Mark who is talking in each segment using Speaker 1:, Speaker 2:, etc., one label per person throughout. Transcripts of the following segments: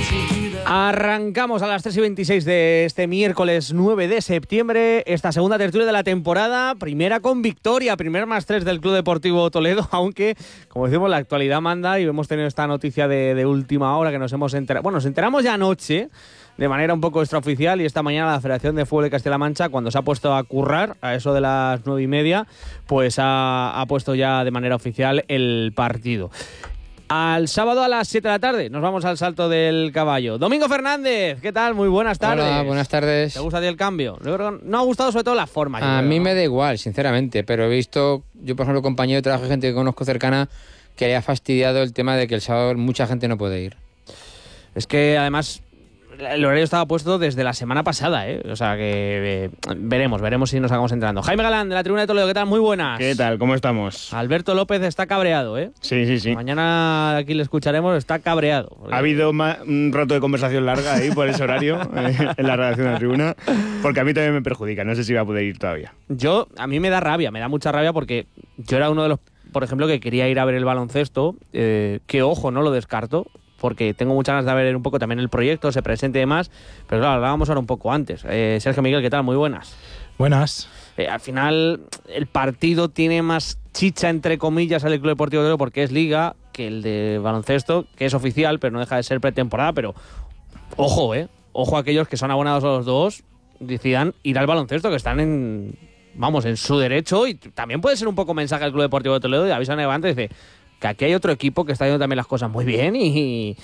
Speaker 1: Arrancamos a las 3:26 de este miércoles 9 de septiembre, esta segunda tertulia de la temporada, primera con victoria, primer +3 del Club Deportivo Toledo, aunque, como decimos, la actualidad manda y hemos tenido esta noticia de última hora que nos hemos enterado. Bueno, nos enteramos ya anoche, de manera un poco extraoficial, y esta mañana la Federación de Fútbol de Castilla-La Mancha, cuando se ha puesto a currar, a eso de las 9:30, pues ha puesto ya de manera oficial el partido. Al sábado a las 7 de la tarde nos vamos al Salto del Caballo. Domingo Fernández, ¿qué tal? Muy buenas tardes.
Speaker 2: Hola, buenas tardes.
Speaker 1: ¿Te gusta a ti el cambio? Yo creo que no ha gustado sobre todo la forma.
Speaker 2: A mí me da igual, sinceramente, pero he visto, yo por ejemplo, compañero de trabajo, gente que conozco cercana, que le ha fastidiado el tema de que el sábado mucha gente no puede ir.
Speaker 1: Es que además el horario estaba puesto desde la semana pasada, ¿eh? O sea que veremos si nos acabamos entrando. Jaime Galán, de la Tribuna de Toledo, ¿qué tal? Muy buenas.
Speaker 3: ¿Qué tal? ¿Cómo estamos?
Speaker 1: Alberto López está cabreado, ¿eh?
Speaker 3: Sí.
Speaker 1: Mañana aquí le escucharemos, está cabreado.
Speaker 3: Ha habido un rato de conversación larga ahí por ese horario en la redacción de la Tribuna, porque a mí también me perjudica, no sé si va a poder ir todavía.
Speaker 1: A mí me da rabia, me da mucha rabia porque yo era uno de los, por ejemplo, que quería ir a ver el baloncesto, que ojo, no lo descarto, porque tengo muchas ganas de ver un poco también el proyecto, se presente y demás, pero claro, hablábamos ahora un poco antes. Sergio Miguel, ¿qué tal? Muy buenas.
Speaker 4: Buenas.
Speaker 1: Al final, el partido tiene más chicha, entre comillas, al Club Deportivo Toledo porque es liga, que el de baloncesto, que es oficial, pero no deja de ser pretemporada, pero ojo, ojo a aquellos que son abonados a los dos, decidan ir al baloncesto, que están en su derecho, y también puede ser un poco mensaje al Club Deportivo de Toledo, y avisa a Levante, dice que aquí hay otro equipo que está haciendo también las cosas muy bien y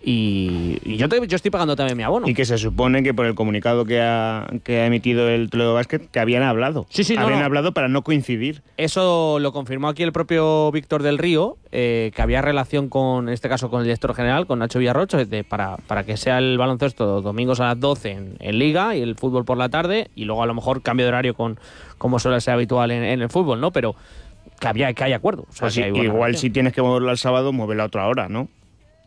Speaker 1: yo estoy pagando también mi abono.
Speaker 3: Y que se supone que por el comunicado que ha emitido el Toledo Basket, que habían hablado.
Speaker 1: Sí,
Speaker 3: habían hablado para no coincidir.
Speaker 1: Eso lo confirmó aquí el propio Víctor del Río, que había relación con, en este caso, con el director general, con Nacho Villarrocho, para que sea el baloncesto domingos a las 12 en Liga y el fútbol por la tarde, y luego a lo mejor cambio de horario como suele ser habitual en el fútbol, ¿no? Pero que hay acuerdo. O sea,
Speaker 3: pues sí, igual si tienes que moverlo al sábado, muévelo a otra hora, ¿no?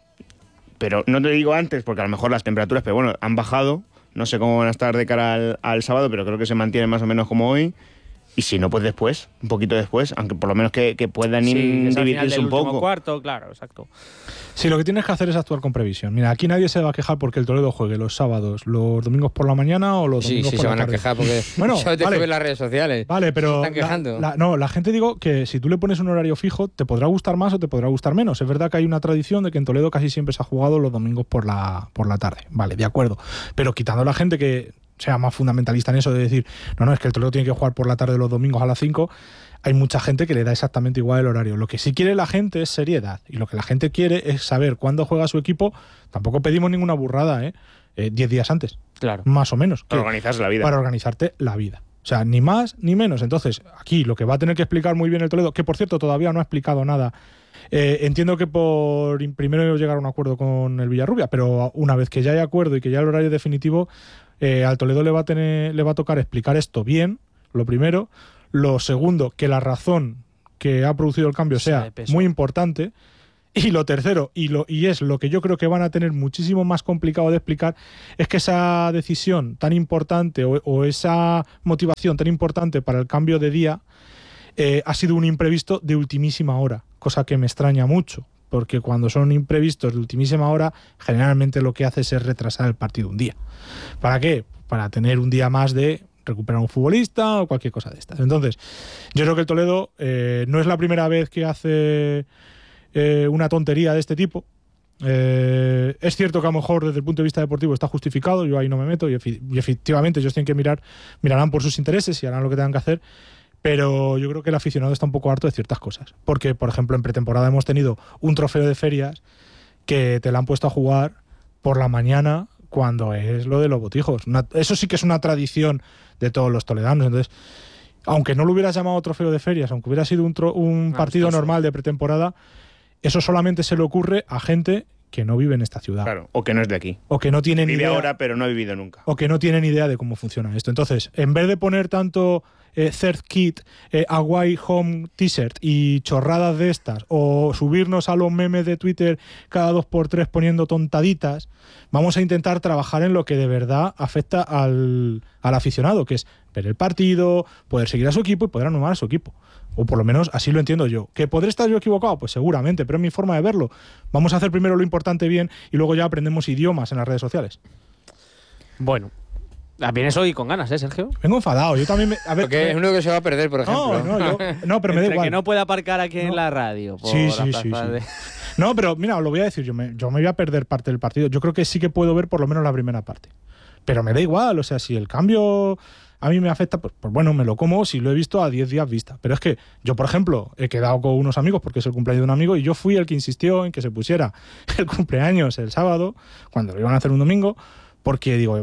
Speaker 3: Pero no te digo antes, porque a lo mejor las temperaturas, pero bueno, han bajado. No sé cómo van a estar de cara al sábado, pero creo que se mantienen más o menos como hoy. Y si no, pues después, un poquito después, aunque por lo menos que puedan dividirse un poco.
Speaker 1: Cuarto, claro, exacto.
Speaker 4: Sí, lo que tienes que hacer es actuar con previsión. Mira, aquí nadie se va a quejar porque el Toledo juegue los sábados, los domingos por la mañana o los domingos por la tarde.
Speaker 2: Sí, se van a quejar porque
Speaker 4: bueno,
Speaker 2: solo te
Speaker 4: vale.
Speaker 2: ver las redes sociales.
Speaker 4: Vale, pero
Speaker 2: se están quejando.
Speaker 4: La gente, digo, que si tú le pones un horario fijo, te podrá gustar más o te podrá gustar menos. Es verdad que hay una tradición de que en Toledo casi siempre se ha jugado los domingos por la tarde. Vale, de acuerdo. Pero quitando a la gente que sea más fundamentalista en eso de decir, no, es que el Toledo tiene que jugar por la tarde los domingos a las 5, hay mucha gente que le da exactamente igual el horario. Lo que sí quiere la gente es seriedad, y lo que la gente quiere es saber cuándo juega su equipo. Tampoco pedimos ninguna burrada, 10 días antes,
Speaker 1: claro,
Speaker 4: más o menos.
Speaker 3: Para organizarse la vida.
Speaker 4: Para organizarte la vida. O sea, ni más ni menos. Entonces, aquí lo que va a tener que explicar muy bien el Toledo, que por cierto todavía no ha explicado nada. Entiendo que por primero llegar a un acuerdo con el Villarrubia, pero una vez que ya hay acuerdo y que ya el horario definitivo, al Toledo le va a tocar explicar esto bien, lo primero. Lo segundo, que la razón que ha producido el cambio sea muy importante. Y lo tercero, y es lo que yo creo que van a tener muchísimo más complicado de explicar, es que esa decisión tan importante o esa motivación tan importante para el cambio de día ha sido un imprevisto de ultimísima hora, cosa que me extraña mucho, porque cuando son imprevistos de ultimísima hora, generalmente lo que haces es retrasar el partido un día. ¿Para qué? Para tener un día más de recuperar un futbolista o cualquier cosa de estas. Entonces, yo creo que el Toledo no es la primera vez que hace una tontería de este tipo. Es cierto que a lo mejor desde el punto de vista deportivo está justificado, yo ahí no me meto, y efectivamente ellos tienen que mirarán por sus intereses y harán lo que tengan que hacer, pero yo creo que el aficionado está un poco harto de ciertas cosas, porque por ejemplo en pretemporada hemos tenido un trofeo de ferias que te la han puesto a jugar por la mañana cuando es lo de los botijos. Eso sí que es una tradición de todos los toledanos. Entonces, aunque no lo hubieras llamado trofeo de ferias, aunque hubiera sido un partido normal de pretemporada, eso solamente se le ocurre a gente que no vive en esta ciudad.
Speaker 3: Claro, o que no es de aquí.
Speaker 4: O que no tiene ni idea.
Speaker 3: Vive ahora, pero no ha vivido nunca.
Speaker 4: O que no tiene ni idea de cómo funciona esto. Entonces, en vez de poner tanto third kit, away home t-shirt y chorradas de estas, o subirnos a los memes de Twitter cada 2x3 poniendo tontaditas, vamos a intentar trabajar en lo que de verdad afecta al aficionado, que es ver el partido, poder seguir a su equipo y poder animar a su equipo. O por lo menos así lo entiendo yo. ¿Que podré estar yo equivocado? Pues seguramente, pero es mi forma de verlo. Vamos a hacer primero lo importante bien y luego ya aprendemos idiomas en las redes sociales.
Speaker 1: Bueno. Vienes hoy con ganas, Sergio?
Speaker 4: Vengo enfadado. Yo también...
Speaker 2: Porque es uno que se va a perder, por ejemplo.
Speaker 4: No, pero me da igual.
Speaker 1: Que no pueda aparcar aquí en la radio.
Speaker 4: Sí. No, pero mira, os lo voy a decir. Yo me voy a perder parte del partido. Yo creo que sí que puedo ver por lo menos la primera parte. Pero me da igual. O sea, si el cambio a mí me afecta, pues bueno, me lo como si lo he visto a 10 días vista. Pero es que yo, por ejemplo, he quedado con unos amigos porque es el cumpleaños de un amigo y yo fui el que insistió en que se pusiera el cumpleaños el sábado, cuando lo iban a hacer un domingo. Porque digo,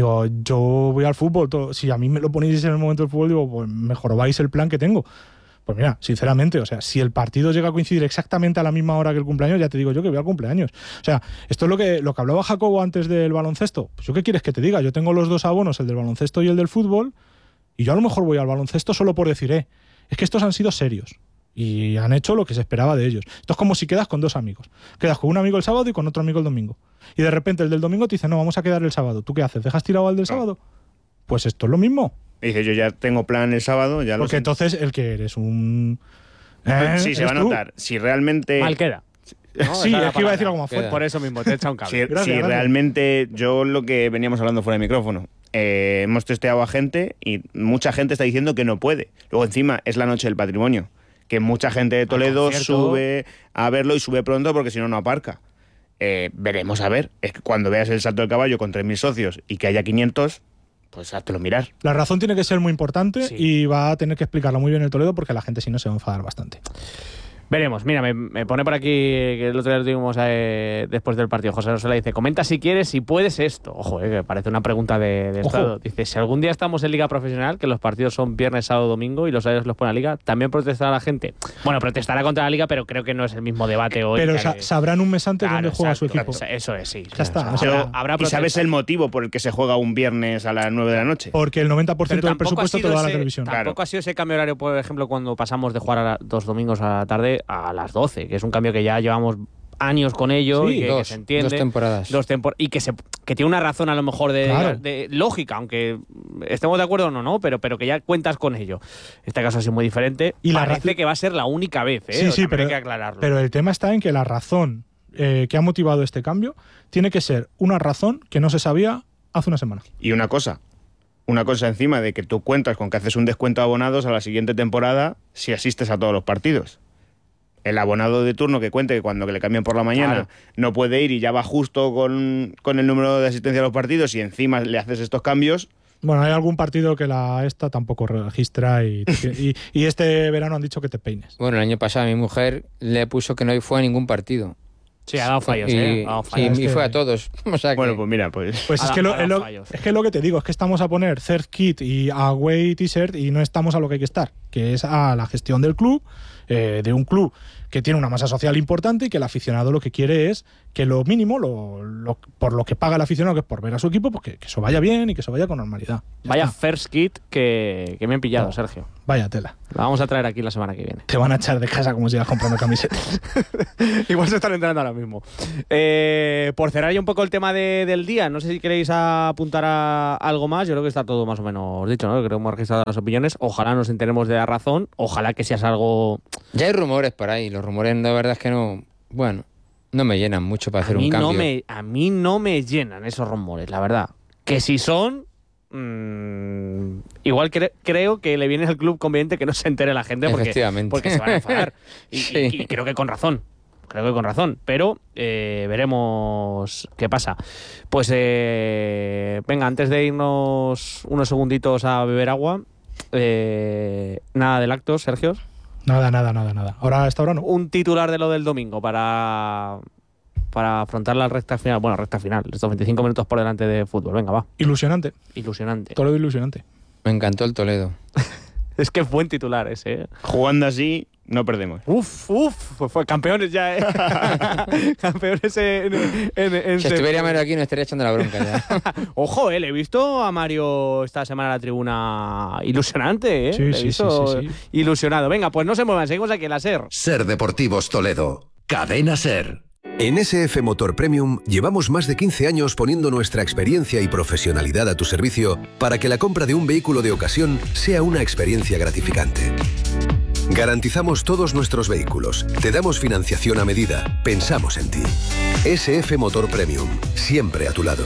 Speaker 4: yo voy al fútbol, si a mí me lo ponéis en el momento del fútbol, digo, pues mejor vais el plan que tengo. Pues mira, sinceramente, o sea, si el partido llega a coincidir exactamente a la misma hora que el cumpleaños, ya te digo yo que voy al cumpleaños. O sea, esto es lo que hablaba Jacobo antes del baloncesto. Pues yo, ¿qué quieres que te diga? Yo tengo los dos abonos, el del baloncesto y el del fútbol, y yo a lo mejor voy al baloncesto solo por decir, es que estos han sido serios. Y han hecho lo que se esperaba de ellos. Esto es como si quedas con dos amigos. Quedas con un amigo el sábado y con otro amigo el domingo. Y de repente el del domingo te dice, no, vamos a quedar el sábado. ¿Tú qué haces? ¿Dejas tirado al del sábado? Pues esto es lo mismo.
Speaker 3: Dice, yo ya tengo plan el sábado, ya lo sé.
Speaker 4: Porque entonces el que eres un...
Speaker 3: sí, se va a notar. Si realmente...
Speaker 1: Mal queda.
Speaker 4: ¿No? Sí, es que iba a decir algo más fuerte.
Speaker 1: Por eso mismo, te he echado un cable.
Speaker 3: Si realmente, yo lo que veníamos hablando fuera de micrófono, hemos testeado a gente y mucha gente está diciendo que no puede. Luego encima es la noche del patrimonio, que mucha gente de Toledo sube a verlo y sube pronto porque si no, no aparca. Veremos a ver. Es que cuando veas el salto del caballo con 3.000 socios y que haya 500, pues háztelo mirar.
Speaker 4: La razón tiene que ser muy importante y va a tener que explicarla muy bien el Toledo porque la gente si no se va a enfadar bastante.
Speaker 1: Veremos. Mira, me pone por aquí que el otro día lo tuvimos después del partido. José Rosela dice, comenta si quieres, si puedes esto. Ojo, que parece una pregunta de Estado. Dice, si algún día estamos en Liga Profesional, que los partidos son viernes, sábado, domingo y los horarios los pone la Liga, ¿también protestará la gente? Bueno, protestará contra la Liga, pero creo que no es el mismo debate hoy.
Speaker 4: Pero sabrán un mes antes dónde juega su equipo.
Speaker 1: Eso es, sí.
Speaker 4: Ya está.
Speaker 3: ¿Y sabes el motivo por el que se juega un viernes a las 9 de la noche?
Speaker 4: Porque el 90% del presupuesto te lo da la televisión.
Speaker 1: Tampoco ha sido ese cambio horario, por ejemplo, cuando pasamos de jugar dos domingos a la tarde a las 12. Que es un cambio que ya llevamos años con ello y que se entiende.
Speaker 2: 2 temporadas.
Speaker 1: Y que tiene una razón a lo mejor de lógica, aunque estemos de acuerdo o no, pero que ya cuentas con ello. Este caso ha sido muy diferente y parece que va a ser la única vez,
Speaker 4: Sí, pero hay que aclararlo. Pero el tema está en que la razón que ha motivado este cambio tiene que ser una razón que no se sabía hace una semana.
Speaker 3: Y una cosa encima de que tú cuentas con que haces un descuento de abonados a la siguiente temporada si asistes a todos los partidos. El abonado de turno que cuente que cuando le cambien por la mañana no puede ir y ya va justo con el número de asistencia a los partidos y encima le haces estos cambios.
Speaker 4: Bueno, hay algún partido que esta tampoco registra y este verano han dicho que te peines.
Speaker 2: Bueno, el año pasado mi mujer le puso que no fue a ningún partido.
Speaker 1: Sí, ha dado fallos,
Speaker 2: y fue a todos. O sea
Speaker 3: bueno, pues mira, pues
Speaker 4: es que lo que te digo, es que estamos a poner third kit y away t-shirt y no estamos a lo que hay que estar, que es a la gestión del club, de un club que tiene una masa social importante y que el aficionado lo que quiere es que lo mínimo, por lo que paga el aficionado, que es por ver a su equipo, pues que eso vaya bien y que eso vaya con normalidad.
Speaker 1: Vaya first kit que me han pillado, Sergio.
Speaker 4: Vaya tela.
Speaker 1: La vamos a traer aquí la semana que viene.
Speaker 4: Te van a echar de casa como sigas comprando camisetas.
Speaker 1: Igual se están entrando ahora mismo. Por cerrar ya un poco el tema del día, no sé si queréis apuntar a algo más. Yo creo que está todo más o menos dicho, ¿no? Creo que hemos registrado las opiniones. Ojalá nos enteremos de la razón. Ojalá que seas algo...
Speaker 2: Ya hay rumores por ahí. Los rumores, la verdad es que no... Bueno, no me llenan mucho para hacer un cambio.
Speaker 1: A mí no me llenan esos rumores, la verdad. Que si son... igual creo que le viene al club conveniente que no se entere la gente porque se van a enfadar. Y creo que con razón. Pero veremos qué pasa. Pues venga, antes de irnos unos segunditos a beber agua, nada de lácteos, Sergio.
Speaker 4: Nada. Ahora, hasta ahora no.
Speaker 1: Un titular de lo del domingo para afrontar la recta final. Bueno, recta final. Estos 25 minutos por delante de fútbol. Venga, va.
Speaker 4: Ilusionante. Toledo ilusionante.
Speaker 2: Me encantó el Toledo.
Speaker 1: Es que es buen titular ese,
Speaker 3: Jugando así, no perdemos.
Speaker 1: Pues fue campeones ya, campeones en
Speaker 2: si estuviera Mario aquí no estaría echando la bronca ya.
Speaker 1: Ojo, le he visto a Mario esta semana en la tribuna ilusionante,
Speaker 4: Sí.
Speaker 1: Ilusionado. Venga, pues no se muevan, seguimos aquí en la SER.
Speaker 5: SER Deportivos Toledo. Cadena SER. En SF Motor Premium llevamos más de 15 años poniendo nuestra experiencia y profesionalidad a tu servicio para que la compra de un vehículo de ocasión sea una experiencia gratificante. Garantizamos todos nuestros vehículos, te damos financiación a medida, pensamos en ti. SF Motor Premium, siempre a tu lado.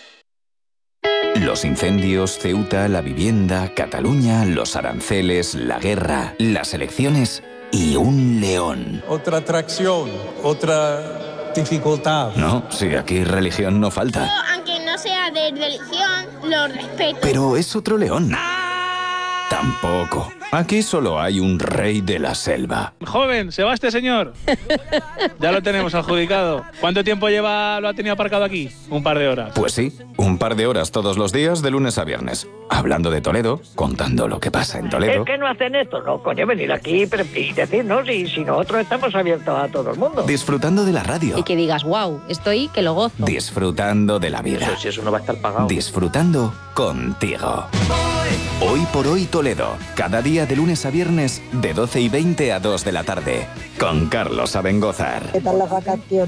Speaker 6: Los incendios, Ceuta, la vivienda, Cataluña, los aranceles, la guerra, las elecciones y un león.
Speaker 7: Otra atracción, otra dificultad.
Speaker 6: No, si aquí religión no falta.
Speaker 8: Yo, aunque no sea de religión, lo respeto.
Speaker 6: Pero es otro león. Tampoco. Aquí solo hay un rey de la selva.
Speaker 9: Joven, ¿se va este señor? Ya lo tenemos adjudicado. ¿Cuánto tiempo lo ha tenido aparcado aquí? Un par de horas.
Speaker 6: Pues sí, un par de horas todos los días de lunes a viernes. Hablando de Toledo, contando lo que pasa en Toledo.
Speaker 10: Es que no hacen esto, no, coño, venir aquí y decirnos si nosotros estamos abiertos a todo el mundo.
Speaker 6: Disfrutando de la radio.
Speaker 11: Y que digas, wow, estoy que lo gozo.
Speaker 6: Disfrutando de la vida.
Speaker 10: Eso no va a estar pagado.
Speaker 6: Disfrutando contigo. Hoy por hoy Toledo. Cada día de lunes a viernes de 12:20 a 2 de la tarde. Con Carlos Abengózar.
Speaker 10: ¿Qué tal las vacaciones?